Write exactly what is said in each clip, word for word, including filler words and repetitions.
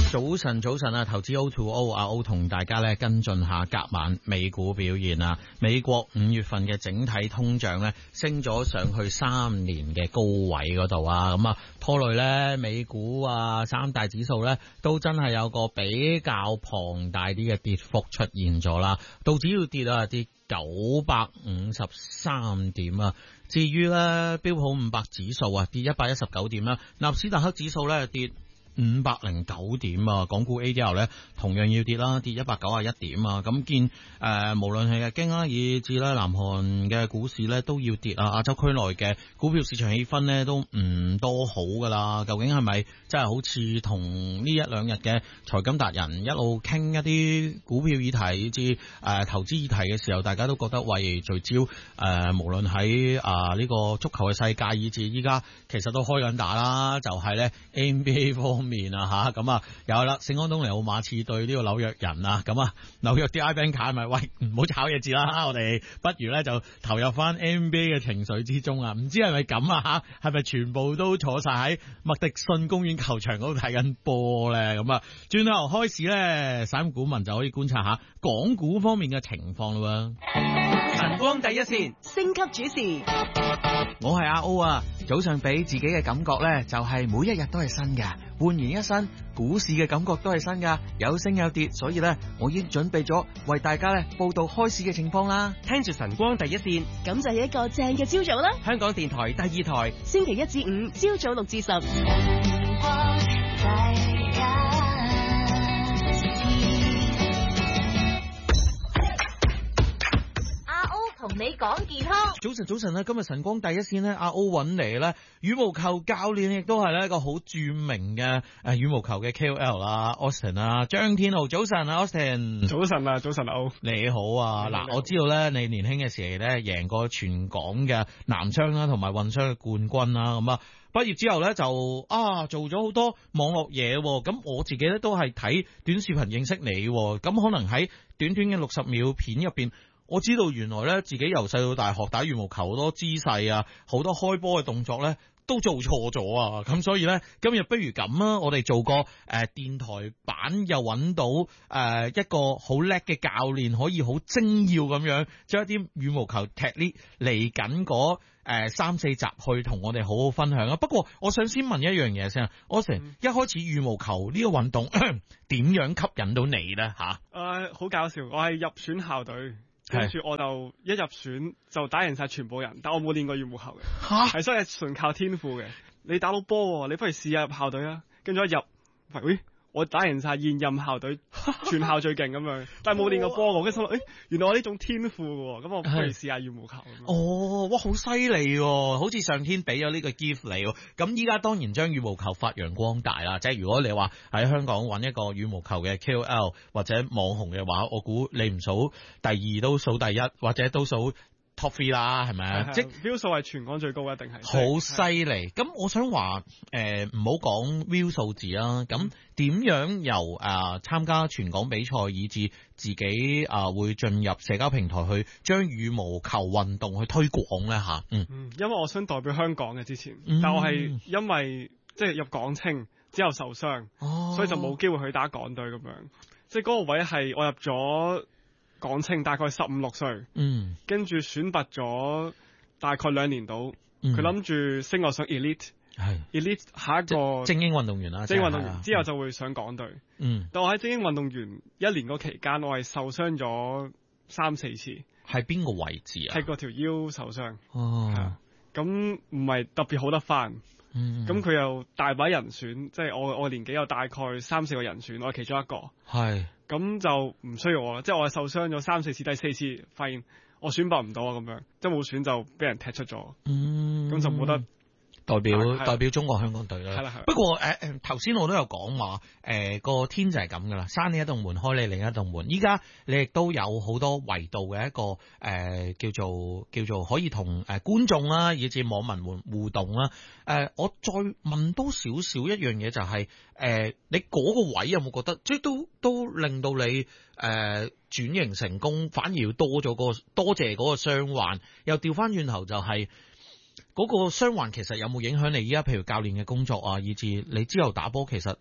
早晨，早晨啊！投資 O to O 阿 O 同大家咧跟進下隔晚美股表現啊！美國五月份嘅整體通脹咧升咗上去三年嘅高位嗰度啊！咁啊拖累咧美股啊三大指數咧都真係有個比較龐大啲嘅跌幅出現咗啦！道指要跌啊跌九百五十三點啊！至於咧標普五百指數啊跌一百一十九點啦，納斯達克指數咧跌五百零九點啊，港股 A D R 咧同樣要跌啦，跌一百九十一點啊。咁見誒、呃，無論係日經啦，以至咧南韓嘅股市咧都要跌啊。亞洲區內嘅股票市場氣氛咧都唔多好噶啦。究竟係咪真係好似同呢一兩日嘅財金達人一路傾一啲股票議題，以至誒、呃、投資議題嘅時候，大家都覺得為聚焦誒、呃，無論喺啊呢個足球嘅世界，以至依家其實都開緊打啦，就係、是、咧 N B A 方面啊吓，咁啊有啦，聖安東尼奧馬刺對呢個紐約人啊，咁啊紐約啲 I-Bank 卡咪喂唔好炒嘢字啦，我哋不如咧就投入翻 N B A 嘅情緒之中啊，唔知係咪咁啊吓，係咪全部都坐晒喺麥迪遜公園球場嗰度睇緊波咧？咁啊轉頭開始咧，散戶股民就可以觀察下港股方面嘅情況啦。 晨光第一線， 星級主持， 我係阿 O 啊！早上俾自己嘅感覺咧，就係每一日都係新嘅，煥然一新，股市嘅感覺都係新噶，有升有跌，所以咧，我已經準備咗為大家咧報道開市嘅情況啦。聽住晨光第一線， 咁就係一個正嘅朝早啦。 香港電台第二台， 星期一至五朝早六至十。同你講健康。 早晨，早晨啦！今日晨光第一線咧，阿 O 揾嚟咧，羽毛球教練亦都係咧一個好著名嘅誒羽毛球嘅 K O L 啦 ，Austin 啊，張天豪，早晨啊 ，Austin， 早晨啊，早晨啊 ，O， 你好啊！嗱，我知道咧，你年輕嘅時期咧贏過全港嘅男雙啦，同埋混雙嘅冠軍啦，咁啊，畢業之後咧就啊做咗好多網絡嘢，咁我自己咧都係睇短視頻認識你，咁可能喺短短嘅六十秒片入邊。我知道原來咧自己由細到大學打羽毛球好多姿勢啊，好多開波嘅動作咧都做錯咗啊！咁所以咧今日不如咁啊，我哋做個誒、呃、電台版又揾到誒、呃、一個好叻嘅教練，可以好精要咁樣將一啲羽毛球踢呢嚟緊嗰誒三四集去同我哋好好分享啊！不過我想先問一樣嘢先啊，我成、嗯、一開始羽毛球呢個運動點樣吸引到你咧吓？誒、 呃，好搞笑，我係入選校隊。跟住我就一入選就打贏晒全部人，但我冇練過羽毛球嘅，係、啊、所以係純靠天賦嘅。你打到波，你不如試下入校隊啊！跟住一入，喂，我打贏晒現任校隊，全校最勁咁樣，但係冇練過波喎。跟住心諗，誒，原來我呢種天賦嘅，咁我不如試下羽毛球。 哦，哇，好犀利喎！好似上天俾咗呢個 gift 你喎。咁依家當然將羽毛球發揚光大啦。即係如果你話喺香港揾一個羽毛球嘅 K O L 或者網紅嘅話，我估你唔數第二都數第一，或者都數top three 啦，係咪啊？即係 view 數係全港最高，一定係好犀利。咁我想話誒，唔好講 view 數字啦。咁點樣由誒參加全港比賽，以至自己啊、呃、會進入社交平台去將羽毛球運動去推廣咧吓？嗯， 嗯，因為我想代表香港嘅之前，嗯、但我係因為即係入港青之後受傷，哦、所以就冇機會去打港隊咁樣。即係嗰個位係我入咗港青大概十五六歲，嗯，跟住選拔咗大概兩年到，佢諗住升我上 elite， 係 elite 下一個精英運動員啦， 精英運動員之後就會上港隊，嗯，但我喺精英運動員一年嗰期間，我係受傷咗三四次， 係邊個位置啊？ 係嗰條腰受傷， 哦， 咁唔係特別好得翻，嗯，咁佢又大把人選，即係我我年紀有大概三四個人選，我係其中一個，係。咁就唔需要我啦，即係我係受傷咗三四次，第四次發現我選拔唔到啊，咁樣即係冇選就俾人踢出咗，嗯，咁就冇得代表代表中國香港隊啦。係啦係。不過誒誒，頭、呃、先我都有講話，誒、呃、個天就係咁噶啦，閂你一道門，開你另一道門。依家你亦都有好多維度嘅一個誒、呃、叫做叫做可以同誒、呃、觀眾啦，以至網民互互動啦。誒、呃，我再問多少少一樣嘢就係、是、誒、呃，你嗰個位有冇覺得即係都都令到你誒轉、呃、型成功，反而要多咗、嗰個多謝嗰個傷患，又調翻轉頭就係、是。嗰個傷患其實有冇影響你依家譬如教練嘅工作啊，以至你之後打波其實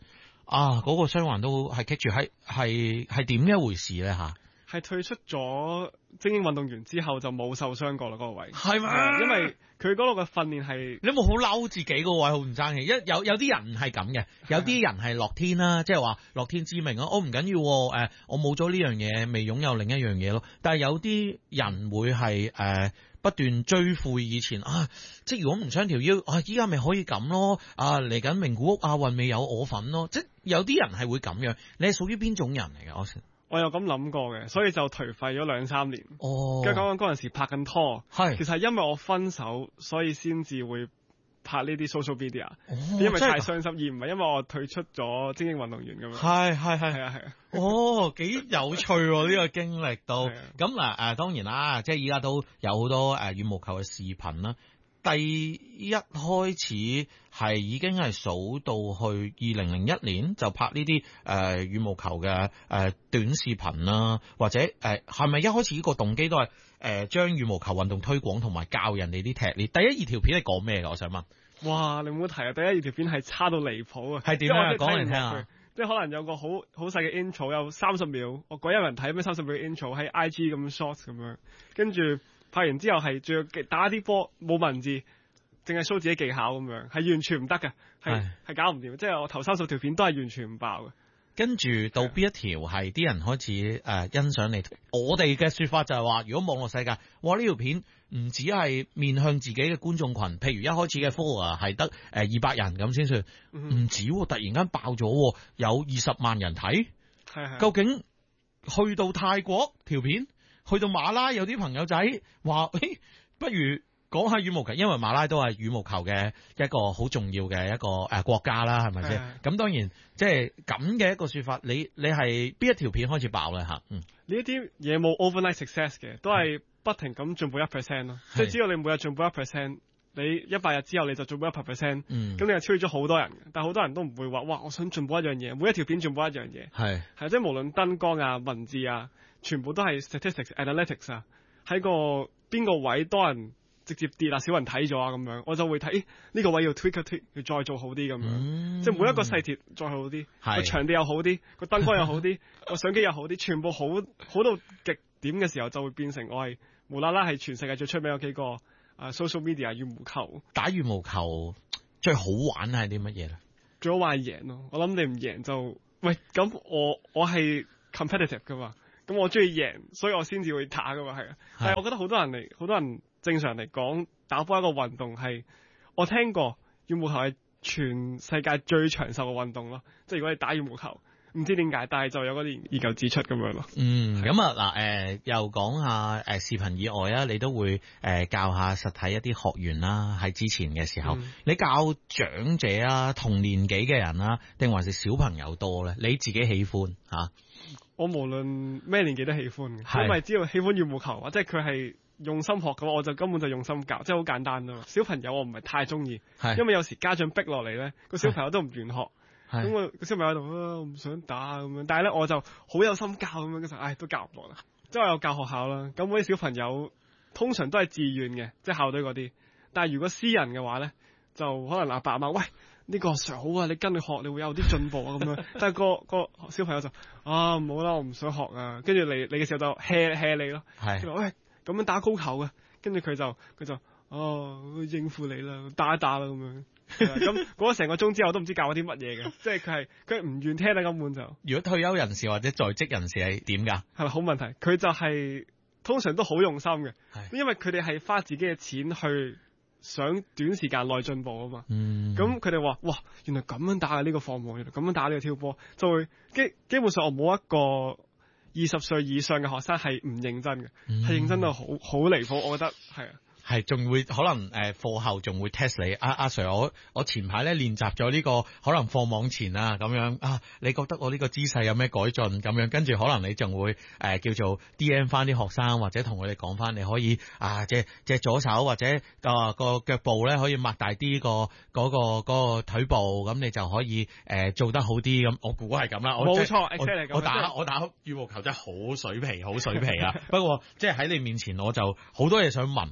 啊嗰、那個傷患都係棘住，係係係點一回事咧吓？ 係退出咗精英運動員之後就冇受傷過啦，嗰、那個位係咪？ 因為佢嗰度嘅訓練係， 你有冇好嬲自己個位好唔爭氣？一有有啲人係咁嘅，有啲人係樂天啦，即係話樂天知命啊！我唔緊要，誒、呃，我冇咗呢樣嘢，未擁有另一樣嘢咯。但係有啲人會係誒、呃、不斷追悔以前啊，即係如果唔傷條腰啊，依家咪可以咁咯。啊，嚟緊名古屋亞運未有我份咯，即係有啲人係會咁樣。你係屬於邊種人嚟嘅？我我有咁諗過嘅，所以就頹廢咗兩三年。 哦， 跟住講緊嗰陣時拍緊拖， 係其實係因為我分手，所以先至會拍呢啲 social media，、 哦、 因為太傷心，而唔係因為我退出咗精英運動員咁樣。 係係係係啊係啊。 哦，幾有趣喎！呢個經歷都咁嗱誒，當然啦，即係依家都有好多誒羽毛球嘅視頻啦。第一開始係已經係數到去二零零一年就拍呢啲誒羽毛球嘅誒、呃、短視頻啦，或者誒係咪一開始呢個動機都係誒將羽毛球運動推廣同埋教人哋啲踢呢？第一二條片係講咩㗎？我想問。 哇！你唔好提啊！第一二條片係差到離譜啊！ 係點樣講嚟聽下？ 即係可能有個好好細嘅 intro，有三十秒，我鬼有人睇咩三十秒嘅 intro 喺 I G 咁 short 咁樣，跟住拍完之後係仲要打啲波冇文字，淨係 show 自己技巧咁樣，係完全唔得嘅，係係搞唔掂。即係我頭三十條片都係完全唔爆嘅。 跟住到邊一條係啲人開始誒、呃、欣賞你？我哋嘅說法就係話，如果網絡世界，哇呢條片唔止係面向自己嘅觀眾群，譬如一開始嘅 follower 係得誒二百人咁先算，唔、嗯、止，突然間爆咗，有二十萬人睇。係係。究竟去到泰國條片，去到馬拉有啲朋友仔話，誒，不如講下羽毛球，因為馬拉都係羽毛球嘅一個好重要嘅一個誒國家啦，係咪先？咁當然即係咁嘅一個說法，你你係邊一條片開始爆咧吓？嗯，呢一啲嘢冇 overnight success 嘅，都係不停咁進步一 percent 咯。即係只要你每日進步一 percent，你一百日之後你就進步一百 percent，咁你就超越咗好多人。但係好多人都唔會話，哇！我想進步一樣嘢，每一條片進步一樣嘢。係係即係無論燈光啊、文字啊，全部都係 statistics、analytics 啊，喺個邊個位多人直接跌啊，少人睇咗啊，咁樣我就會睇呢、呢個位要 tweak 一 tweak，要再做好啲咁樣，嗯、即係每一個細節再好啲，個場地又好啲，個燈光又好啲，個相機又好啲，全部好好到極點嘅時候，就會變成我係無啦啦係全世界最出名嗰幾個啊 social media 羽毛球。打羽毛球最好玩係啲乜嘢咧？最好玩係贏咯，我諗你唔贏就喂咁我我係 competitive 噶嘛，咁我中意贏，所以我先至會打噶嘛，係啊。但係我覺得好多人嚟，好多人。正常嚟講，打波一個運動係，我聽過羽毛球係全世界最長壽嘅運動咯。即係如果你打羽毛球，唔知點解，但係就有嗰啲研究指出咁樣咯。嗯，咁啊嗱，誒、呃、又講下誒、呃、視頻以外啊，你都會誒、呃、教下實體一啲學員啦。喺之前嘅時候，嗯、你教長者啊，同年紀嘅人啊，定還是小朋友多咧？你自己喜歡吓？啊、我無論咩年紀都喜歡嘅，因為只要喜歡羽毛球啊，即係佢係。用心學嘅話，我就根本就用心教，即係好簡單啊嘛。小朋友我唔係太中意，因為有時家長逼落嚟咧，個小朋友都唔願學，咁我個小朋友喺度啊，我唔想打咁樣。但係咧我就好有心教咁樣，其實唉都教唔落啦。即係我有教學校啦，咁嗰啲小朋友通常都係自願嘅，即係校隊嗰啲。但係如果私人嘅話咧，就可能阿爸阿媽喂呢、呢個 Sir 好啊，你跟佢學，你會有啲進步啊咁樣。但係、個、個小朋友就啊唔好啦，我唔想學啊。跟住你你嘅時候就 hea hea 你咯，係喂。咁樣打高球嘅，跟住佢就佢就哦應付你啦，打一打啦咁樣。咁嗰成個鐘之後都唔知教我啲乜嘢嘅，即係佢係佢唔願聽啦根本就。如果退休人士或者在職人士係點㗎？係咪好問題？佢就係、是、通常都好用心嘅，因為佢哋係花自己嘅錢去想短時間內進步啊嘛。咁佢哋話哇，原來咁樣打嘅呢、呢個放網，原來咁樣打呢個跳波，就會基基本上我冇一個。二十歲以上嘅學生係唔認真嘅，係、嗯、認真到好好離譜，我覺得係啊。係仲會可能誒課後仲會 test 你阿阿、啊啊、Sir，我我前排咧練習咗呢個可能放網前啊咁樣啊，你覺得我呢個姿勢有咩改進咁樣？跟住可能你仲會誒、呃、叫做 D M 翻啲學生，或者同佢哋講翻，你可以啊隻隻左手或者個個腳部咧可以擘大啲個嗰個嗰個腿部，咁你就可以誒、呃、做得好啲咁。我估係咁啦，冇錯，我，我打我打羽毛球真係好水皮，好水皮啊！不過即係喺你面前我就好多嘢想問，好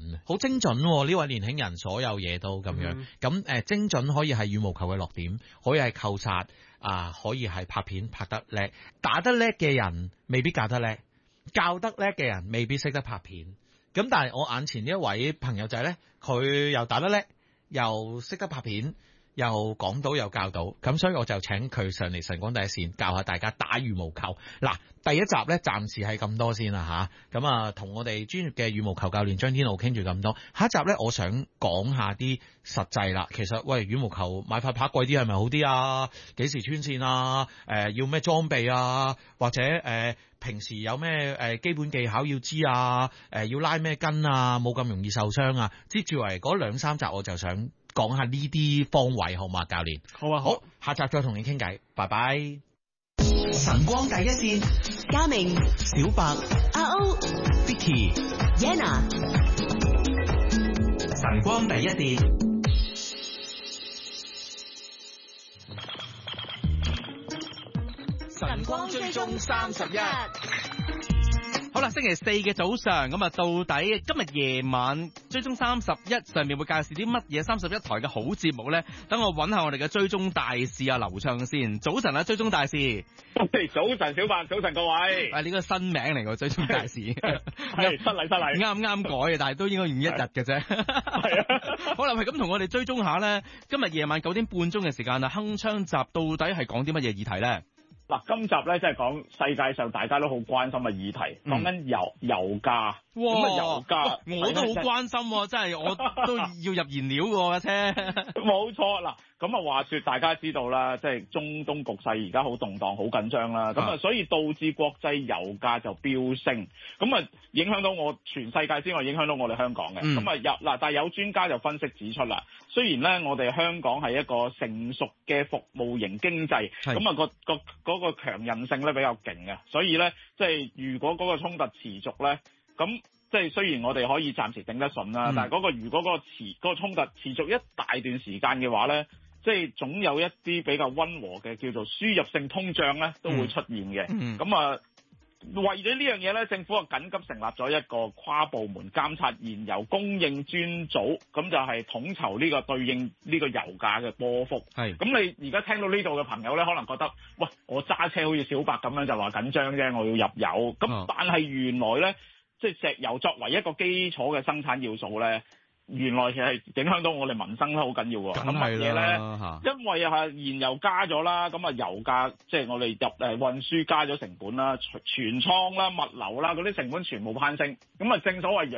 精準喎、呢位年輕人所有嘢都咁樣。咁、嗯、精準可以係羽毛球嘅落點，可以係扣殺啊，可以係拍片拍得叻，打得叻嘅人未必教得叻，教得叻嘅人未必識得拍片。咁但係我眼前呢一位朋友仔呢，佢又打得叻，又識得拍片，又講到又教到，咁所以我就請佢上嚟晨光第一線教下大家打羽毛球。嗱，第一集呢，暫時係咁多先啦吓，咁啊同我哋專業嘅羽毛球教練張天傲傾住咁多，下一集呢，我想講下啲實際啦。其實喂，羽毛球買塊拍貴啲係咪好啲啊？幾時穿線啊？誒、呃、要咩裝備啊？或者誒、呃、平時有咩誒基本技巧要知啊？誒、呃、要拉咩筋啊？冇咁容易受傷啊？接住嚟嗰兩三集我就想講下呢啲方位好嘛，教練？好啊，好，下集再同你傾偈，拜拜。 晨光第一線， 嘉明、 小白、 阿 O、 Vicky、 Yana， 晨光第一線。 晨光追蹤三十一。 好啦，星期四嘅早上咁啊，到底今日夜晚追蹤三十一上面會介紹啲乜嘢三十一台嘅好節目咧？等我揾下我哋嘅追蹤大使啊，劉暢先。早晨啊，追蹤大使。 早晨，小白，早晨各位。 啊，呢個新名嚟嘅追蹤大使。 係失禮失禮。 啱啱改嘅，但係都應該用一日嘅啫。係啊。好啦，係咁同我哋追蹤下咧，今日夜晚九點半鐘嘅時間啊，鏗鏘集到底係講啲乜嘢議題咧？ 嗱，今集咧即係講世界上大家都好關心嘅議題，講緊油油價。 哇！ 油價我都好關心喎，真係我都要入燃料嘅車。 冇錯啦，咁啊話說大家知道啦，即係中東局勢而家好動盪、好緊張啦，咁啊所以導致國際油價就飆升，咁啊影響到我全世界之外，影響到我哋香港嘅。咁啊有嗱，但係有專家就分析指出啦，雖然咧我哋香港係一個成熟嘅服務型經濟，咁啊個個嗰個強韌性咧比較勁嘅，所以咧即係如果嗰個衝突持續咧。咁即係雖然我哋可以暫時頂得順啦，嗯、但係嗰個如果嗰個持嗰、嗰個衝突持續一大段時間嘅話咧，即係總有一啲比較溫和嘅叫做輸入性通脹咧都會出現嘅。咁、嗯嗯、啊，為咗呢樣嘢咧，政府啊緊急成立咗一個跨部門監察燃油供應專組，咁就係統籌呢個對應呢個油價嘅波幅。係咁，你而家聽到呢度嘅朋友咧，可能覺得喂，我揸車好似小白咁樣就話緊張啫，我要入油。咁、哦、但係原來咧。即係石油作為一個基礎嘅生產要素咧，原來其實係影響到我哋民生都好緊要喎。咁乜嘢咧？因為係燃油加咗啦，咁啊油價即係我哋入誒運輸加咗成本啦，存倉啦、物流啦嗰啲成本全部攀升。咁啊正所謂